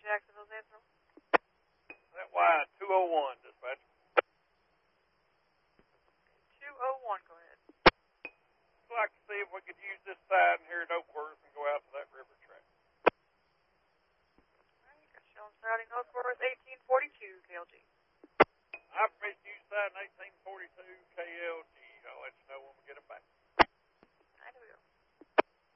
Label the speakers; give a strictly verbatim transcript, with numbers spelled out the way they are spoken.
Speaker 1: Jacksonville Central.
Speaker 2: That wide, two oh one, dispatch.
Speaker 1: two oh one, go ahead.
Speaker 2: I'd like to see if we could use this side here at Oakworth and go out to that river track.
Speaker 1: Alright, got you on Saturday, Oakworth, eighteen forty-two, K L G.
Speaker 2: I've permission to use side in eighteen forty-two, K L